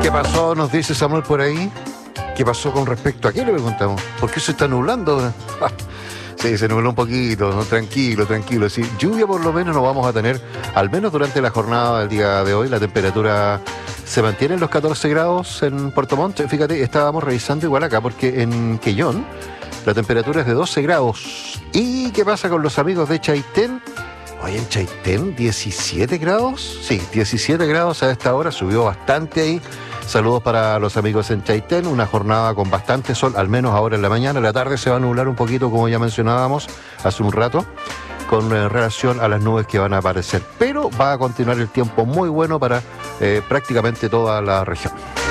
¿Qué pasó? Nos dice Samuel por ahí. ¿Qué pasó con respecto a qué? Le preguntamos. ¿Por qué se está nublando ahora? Sí, se nubló un poquito, ¿no? Tranquilo, tranquilo. Sí, lluvia por lo menos no vamos a tener, al menos durante la jornada del día de hoy. La temperatura se mantiene en los 14 grados en Puerto Montt. Fíjate, estábamos revisando igual acá, porque en Quellón la temperatura es de 12 grados. ¿Y qué pasa con los amigos de Chaitén? Hoy en Chaitén, 17 grados. Sí, 17 grados a esta hora, subió bastante ahí. Saludos para los amigos en Chaitén, una jornada con bastante sol, al menos ahora en la mañana. La tarde se va a nublar un poquito, como ya mencionábamos hace un rato, con relación a las nubes que van a aparecer. Pero va a continuar el tiempo muy bueno para prácticamente toda la región.